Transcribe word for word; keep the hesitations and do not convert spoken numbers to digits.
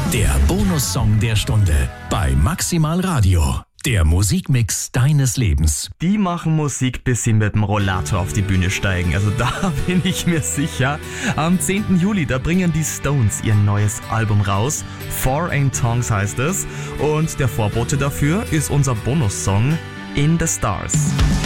Der Bonussong der Stunde bei Maximal Radio. Der Musikmix deines Lebens. Die machen Musik, bis sie mit dem Rollator auf die Bühne steigen. Also da bin ich mir sicher. Am zehnten Juli, da bringen die Stones ihr neues Album raus. Four Ain't Tongues heißt es. Und der Vorbote dafür ist unser Bonussong In the Stars.